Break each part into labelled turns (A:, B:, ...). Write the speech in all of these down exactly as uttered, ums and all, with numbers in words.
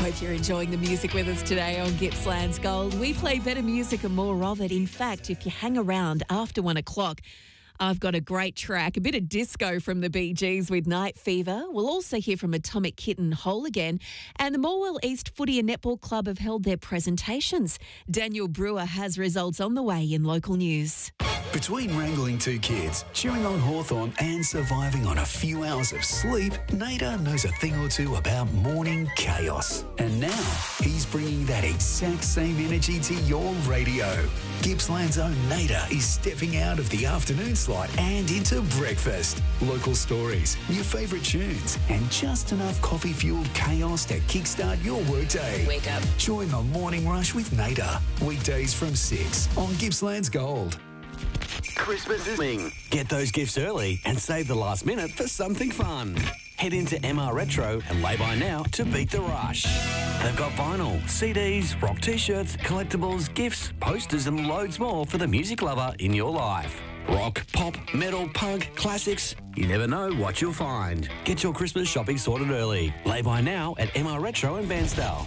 A: hope you're enjoying the music with us today on Gippsland's Gold. We play better music and more of it. In fact, if you hang around after one o'clock, I've got a great track, a bit of disco from the Bee Gees with Night Fever. We'll also hear from Atomic Kitten Whole Again. And the Morwell East Footy and Netball Club have held their presentations. Daniel Brewer has results on the way in local news.
B: Between wrangling two kids, cheering on Hawthorn and surviving on a few hours of sleep, Nader knows a thing or two about morning chaos. And now he's bringing that exact same energy to your radio. Gippsland's own Nader is stepping out of the afternoon slot and into breakfast. Local stories, your favourite tunes, and just enough coffee-fueled chaos to kickstart your workday.
A: Wake up.
B: Join the morning rush with Nader. Weekdays from six on Gippsland's Gold.
C: Christmas is coming. Get those gifts early and save the last minute for something fun. Head into M R Retro and lay by now to beat the rush. They've got vinyl, C Ds, rock t-shirts, collectibles, gifts, posters and loads more for the music lover in your life. Rock, pop, metal, punk, classics. You never know what you'll find. Get your Christmas shopping sorted early. Lay by now at M R Retro in Bairnsdale.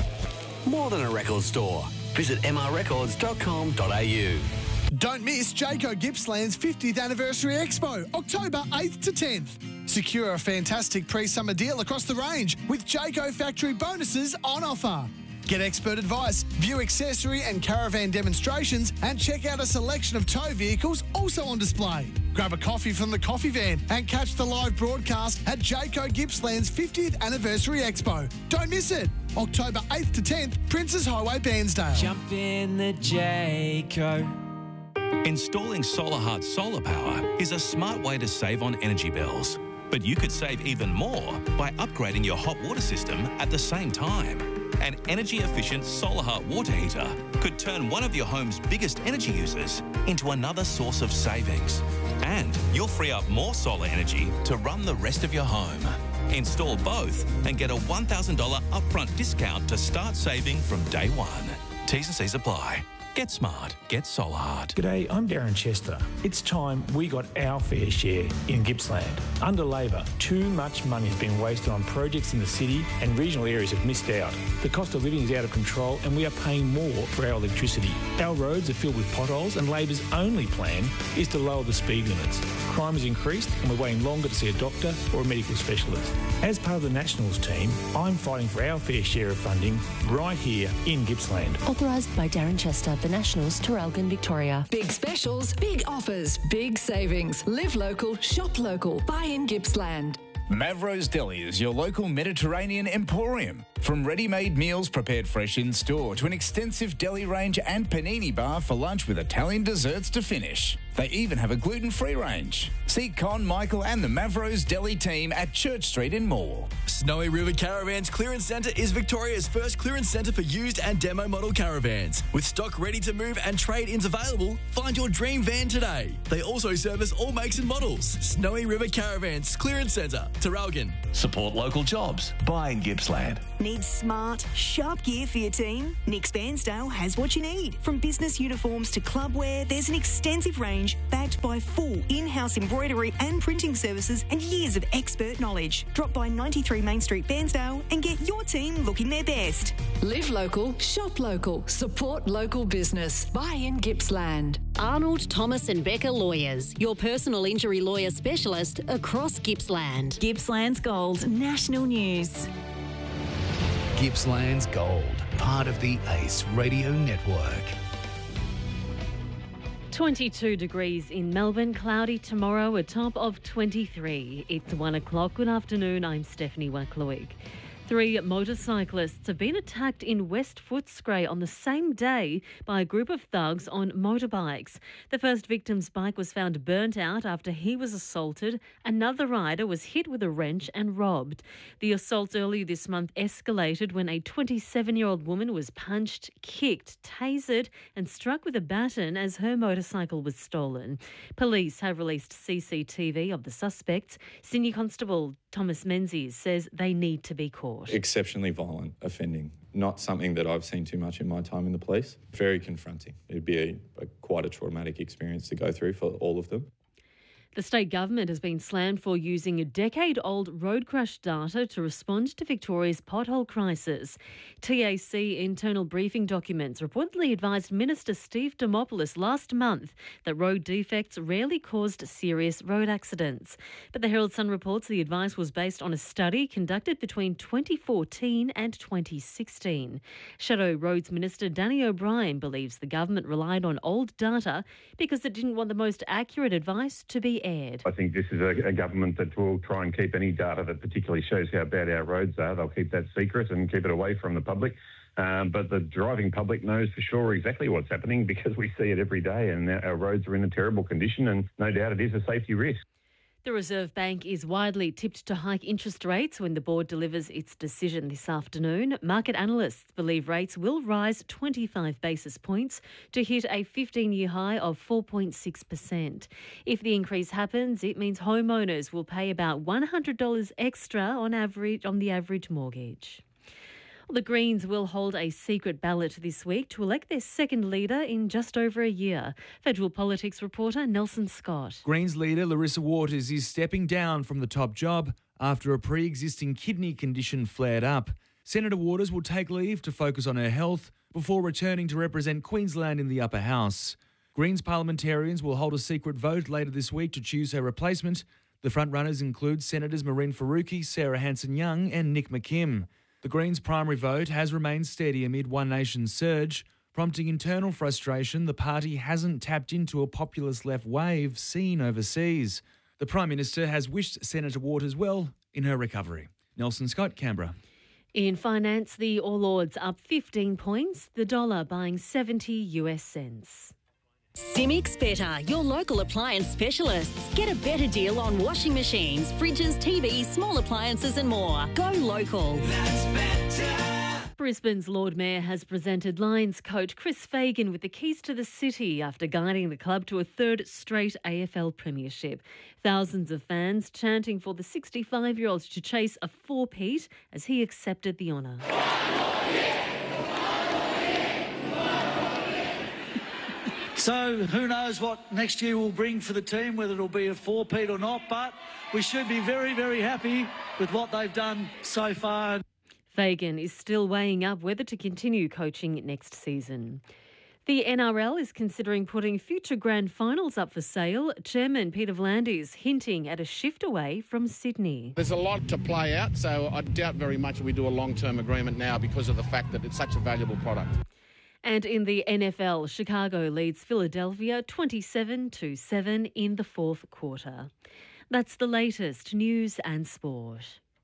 C: More than a record store. Visit m r records dot com dot a u.
D: Don't miss Jayco Gippsland's fiftieth Anniversary Expo, October eighth to tenth. Secure a fantastic pre-summer deal across the range with Jayco factory bonuses on offer. Get expert advice, view accessory and caravan demonstrations, and check out a selection of tow vehicles also on display. Grab a coffee from the coffee van and catch the live broadcast at Jayco Gippsland's fiftieth Anniversary Expo. Don't miss it. October eighth to tenth, Princes Highway, Bairnsdale.
E: Jump in the Jayco.
F: Installing SolarHeart solar power is a smart way to save on energy bills. But you could save even more by upgrading your hot water system at the same time. An energy-efficient SolarHeart water heater could turn one of your home's biggest energy users into another source of savings. And you'll free up more solar energy to run the rest of your home. Install both and get a one thousand dollars upfront discount to start saving from day one. T's and C's apply. Get smart. Get SolarHeart.
G: G'day, I'm Darren Chester. It's time we got our fair share in Gippsland. Under Labor, too much money has been wasted on projects in the city and regional areas have missed out. The cost of living is out of control and we are paying more for our electricity. Our roads are filled with potholes and Labor's only plan is to lower the speed limits. Crime has increased and we're waiting longer to see a doctor or a medical specialist. As part of the Nationals team, I'm fighting for our fair share of funding right here in Gippsland.
H: Authorised by Darren Chester, The Nationals, Traralgon, Victoria.
I: Big specials, big offers, big savings. Live local, shop local. Buy in Gippsland.
J: Mavro's Deli is your local Mediterranean emporium. From ready-made meals prepared fresh in-store to an extensive deli range and panini bar for lunch with Italian desserts to finish. They even have a gluten-free range. See Con, Michael and the Mavro's Deli team at Church Street in Morwell.
K: Snowy River Caravans Clearance Centre is Victoria's first clearance centre for used and demo model caravans. With stock ready to move and trade-ins available, find your dream van today. They also service all makes and models. Snowy River Caravans Clearance Centre, Traralgon.
L: Support local jobs. Buy in Gippsland.
M: Need smart, sharp gear for your team? Nick's Bairnsdale has what you need. From business uniforms to club wear, there's an extensive range backed by full in-house embroidery and printing services and years of expert knowledge. Drop by ninety-three Main Street, Bairnsdale and get your team looking their best.
I: Live local, shop local, support local business. Buy in Gippsland.
N: Arnold, Thomas and Becker Lawyers, your personal injury lawyer specialist across Gippsland.
A: Gippsland's Gold, national news.
B: Gippsland's Gold, part of the ACE Radio Network.
O: twenty-two degrees in Melbourne, cloudy tomorrow, a top of twenty-three. It's one o'clock. Good afternoon, I'm Stephanie Wacklowick. Three motorcyclists have been attacked in West Footscray on the same day by a group of thugs on motorbikes. The first victim's bike was found burnt out after he was assaulted. Another rider was hit with a wrench and robbed. The assaults earlier this month escalated when a twenty-seven-year-old woman was punched, kicked, tasered and struck with a baton as her motorcycle was stolen. Police have released C C T V of the suspects. Senior Constable Thomas Menzies says they need to be caught.
P: Exceptionally violent offending, not something that I've seen too much in my time in the police. Very confronting. It'd be a, a, quite a traumatic experience to go through for all of them.
O: The state government has been slammed for using a decade-old road crash data to respond to Victoria's pothole crisis. T A C internal briefing documents reportedly advised Minister Steve Dimopoulos last month that road defects rarely caused serious road accidents. But the Herald Sun reports the advice was based on a study conducted between twenty fourteen and twenty sixteen. Shadow Roads Minister Danny O'Brien believes the government relied on old data because it didn't want the most accurate advice to be aired.
Q: I think this is a, a government that will try and keep any data that particularly shows how bad our roads are. They'll keep that secret and keep it away from the public. Um, but the driving public knows for sure exactly what's happening because we see it every day, and our roads are in a terrible condition, and no doubt it is a safety risk.
O: The Reserve Bank is widely tipped to hike interest rates when the board delivers its decision this afternoon. Market analysts believe rates will rise twenty-five basis points to hit a fifteen-year high of four point six percent. If the increase happens, it means homeowners will pay about one hundred dollars extra on average on the average mortgage. Well, the Greens will hold a secret ballot this week to elect their second leader in just over a year. Federal politics reporter Nelson Scott.
R: Greens leader Larissa Waters is stepping down from the top job after a pre-existing kidney condition flared up. Senator Waters will take leave to focus on her health before returning to represent Queensland in the upper house. Greens parliamentarians will hold a secret vote later this week to choose her replacement. The frontrunners include Senators Maureen Faruqi, Sarah Hanson-Young and Nick McKim. The Greens' primary vote has remained steady amid One Nation's surge, prompting internal frustration the party hasn't tapped into a populist left wave seen overseas. The Prime Minister has wished Senator Waters well in her recovery. Nelson Scott, Canberra.
O: In finance, the All Ords up fifteen points, the dollar buying seventy US cents.
S: Simics Better, your local appliance specialists. Get a better deal on washing machines, fridges, T Vs, small appliances and more. Go local. That's better.
O: Brisbane's Lord Mayor has presented Lions coach Chris Fagan with the keys to the city after guiding the club to a third straight A F L premiership. Thousands of fans chanting for the sixty-five-year-old to chase a four-peat as he accepted the honour.
T: So who knows what next year will bring for the team, whether it'll be a four-peat or not, but we should be very, very happy with what they've done so far.
O: Fagan is still weighing up whether to continue coaching next season. The N R L is considering putting future grand finals up for sale. Chairman Peter V'landys hinting at a shift away from Sydney.
U: There's a lot to play out, so I doubt very much we do a long-term agreement now because of the fact that it's such a valuable product.
O: And in the N F L, Chicago leads Philadelphia twenty-seven to seven in the fourth quarter. That's the latest news and sport.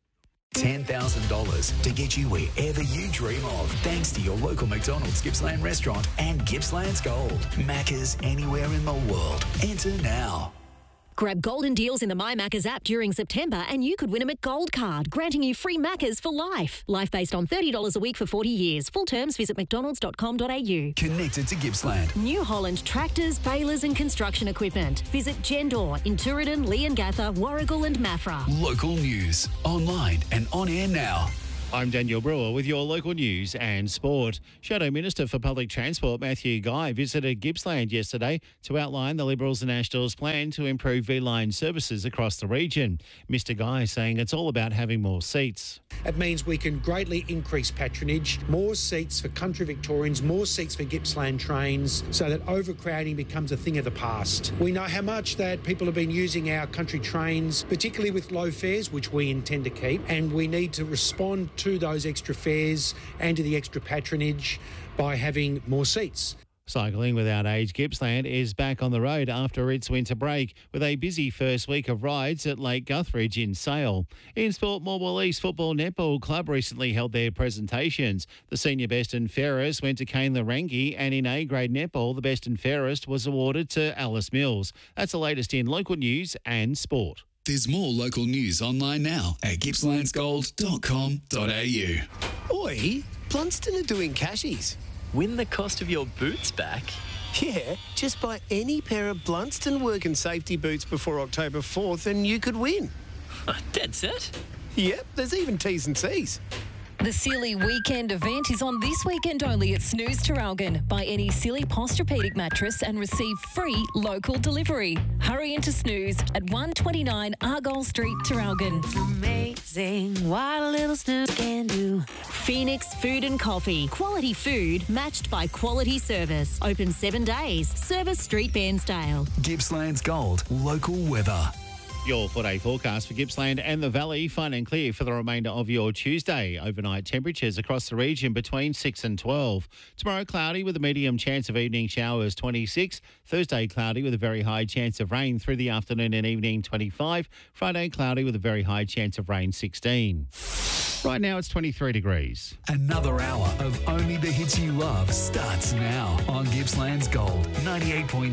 B: ten thousand dollars to get you wherever you dream of, thanks to your local McDonald's Gippsland restaurant and Gippsland's Gold. Macca's anywhere in the world. Enter now.
S: Grab golden deals in the My Maccas app during September and you could win a McGold card, granting you free Maccas for life. Life based on thirty dollars a week for forty years. Full terms visit mcdonalds dot com dot a u.
B: Connected to Gippsland.
S: New Holland tractors, balers and construction equipment. Visit Gendor in Tooradin, Leongatha, Warragul and Maffra.
B: Local news, online and on air now.
V: I'm Daniel Brewer with your local news and sport. Shadow Minister for Public Transport Matthew Guy visited Gippsland yesterday to outline the Liberals and Nationals' plan to improve V-Line services across the region. Mister Guy saying it's all about having more seats.
W: It means we can greatly increase patronage, more seats for country Victorians, more seats for Gippsland trains, so that overcrowding becomes a thing of the past. We know how much that people have been using our country trains, particularly with low fares, which we intend to keep, and we need to respond to those extra fares and to the extra patronage by having more seats.
V: Cycling Without Age Gippsland is back on the road after its winter break with a busy first week of rides at Lake Guthridge in Sale. In sport, Morwell East Football Netball Club recently held their presentations. The senior best and fairest went to Kane Larangi, and in A-grade netball, the best and fairest was awarded to Alice Mills. That's the latest in local news and sport.
B: There's more local news online now at gippslands gold dot com dot a u.
X: Oi, Blunston are doing cashies.
Y: Win the cost of your boots back?
X: Yeah, just buy any pair of Blunston work and safety boots before October fourth and you could win.
Y: Dead set?
X: Yep, there's even T's and C's.
C: The Sealy Weekend event is on this weekend only at Snooze Traralgon. Buy any Sealy Posturepedic mattress and receive free local delivery. Hurry into Snooze at one twenty-nine Argyle Street, Traralgon.
S: Amazing what a little snooze can do. Phoenix Food and Coffee. Quality food matched by quality service. Open seven days. Service Street, Bairnsdale.
B: Gippsland's Gold. Local weather.
V: Your four-day forecast for Gippsland and the Valley, fun and clear for the remainder of your Tuesday. Overnight temperatures across the region between six and twelve. Tomorrow, cloudy with a medium chance of evening showers, twenty-six. Thursday, cloudy with a very high chance of rain through the afternoon and evening, twenty-five. Friday, cloudy with a very high chance of rain, sixteen. Right now, it's twenty-three degrees.
B: Another hour of only the hits you love starts now on Gippsland's Gold ninety-eight point